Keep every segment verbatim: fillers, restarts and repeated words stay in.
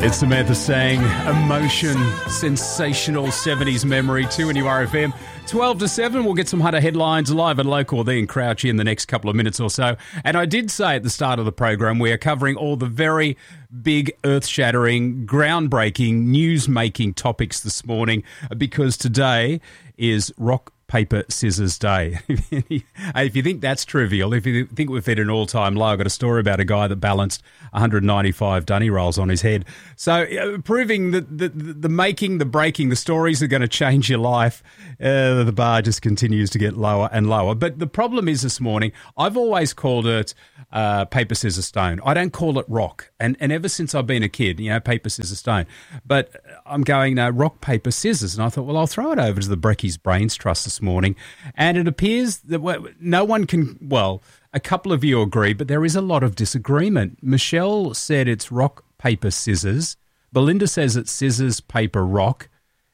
It's Samantha saying emotion, sensational seventies memory, two N U R F M. twelve to seven, we'll get some Hunter headlines live and local with Ian Crouchy in the next couple of minutes or so. And I did say at the start of the program, we are covering all the very big, earth-shattering, groundbreaking, news-making topics this morning because today is Rock, Paper, Scissors Day. If you think that's trivial, if you think we've hit an all-time low, I've got a story about a guy that balanced one hundred ninety-five dunny rolls on his head. So uh, proving that the, the, the making, the breaking, the stories are going to change your life, uh, the bar just continues to get lower and lower. But the problem is this morning, I've always called it uh, paper, scissors, stone. I don't call it rock. And, and ever since I've been a kid, you know, paper, scissors, stone. But I'm going, no, rock, paper, scissors. And I thought, well, I'll throw it over to the Breckies Brains Trust this morning. And it appears that no one can, well, a couple of you agree, but there is a lot of disagreement. Michelle said it's rock, paper, scissors. Belinda says it's scissors, paper, rock.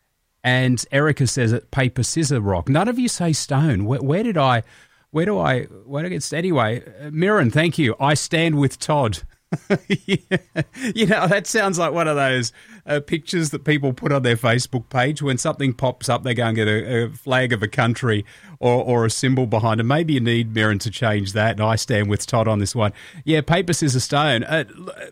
And Erica says it's paper, scissor, rock. None of you say stone. Where, where did I, where do I, where do I get, anyway, uh, Mirren, thank you. I stand with Todd. Yeah. You know, that sounds like one of those uh, pictures that people put on their Facebook page when something pops up, they go and get a, a flag of a country or, or a symbol behind it. Maybe you need Mirren to change that, and I stand with Todd on this one. Yeah, paper, scissors, stone. Uh,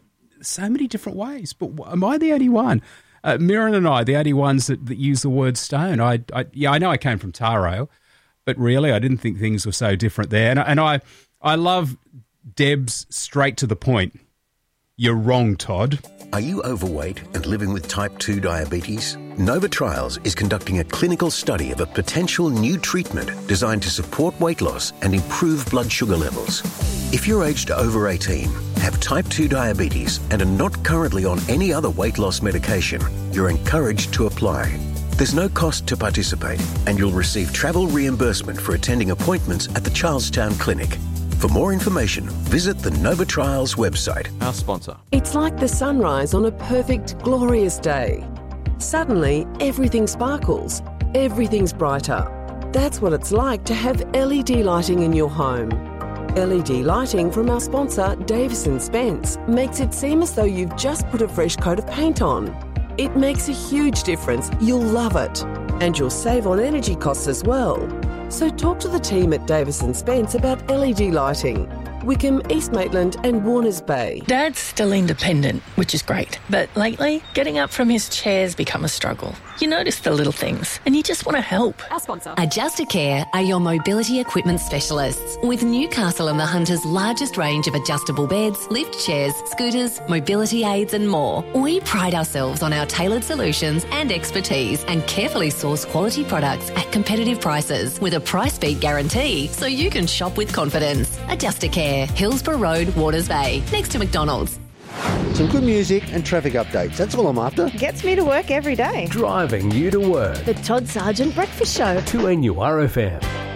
so many different ways, but am I the only one? Uh, Mirren and I, the only ones that, that use the word stone. I, I, yeah, I know I came from Taro, but really I didn't think things were so different there. And, and I, I love Deb's straight to the point. You're wrong, Todd. Are you overweight and living with type two diabetes? Nova Trials is conducting a clinical study of a potential new treatment designed to support weight loss and improve blood sugar levels. If you're aged over eighteen, have type two diabetes and are not currently on any other weight loss medication, you're encouraged to apply. There's no cost to participate, and you'll receive travel reimbursement for attending appointments at the Charlestown Clinic. For more information, visit the Nova Trials website. Our sponsor. It's like the sunrise on a perfect, glorious day. Suddenly, everything sparkles. Everything's brighter. That's what it's like to have L E D lighting in your home. L E D lighting from our sponsor, Davis and Spence, makes it seem as though you've just put a fresh coat of paint on. It makes a huge difference. You'll love it. And you'll save on energy costs as well. So talk to the team at Davis and Spence about L E D lighting. Wickham, East Maitland and Warners Bay. Dad's still independent, which is great. But lately, getting up from his chair's become a struggle. You notice the little things and you just want to help. Our sponsor. Adjustacare are your mobility equipment specialists. With Newcastle and the Hunter's largest range of adjustable beds, lift chairs, scooters, mobility aids and more. We pride ourselves on our tailored solutions and expertise and carefully source quality products at competitive prices with a price beat guarantee so you can shop with confidence. Adjustacare. Hillsborough Road, Waters Bay, next to McDonald's. Some good music and traffic updates. That's all I'm after. Gets me to work every day. Driving you to work. The Todd Sargent Breakfast Show. two N U R F M.